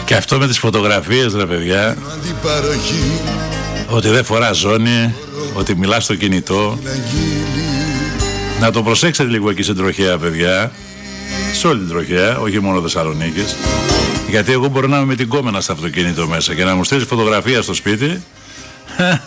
Και αυτό με τις φωτογραφίες, ρε παιδιά, ότι δεν φορά ζώνη, ότι μιλά στο κινητό. Να το προσέξετε λίγο εκεί στην τροχέα, παιδιά. Σε όλη την τροχέα, όχι μόνο Θεσσαλονίκης. Γιατί εγώ μπορώ να είμαι με την κόμενα στο αυτοκίνητο μέσα και να μου στείλει φωτογραφία στο σπίτι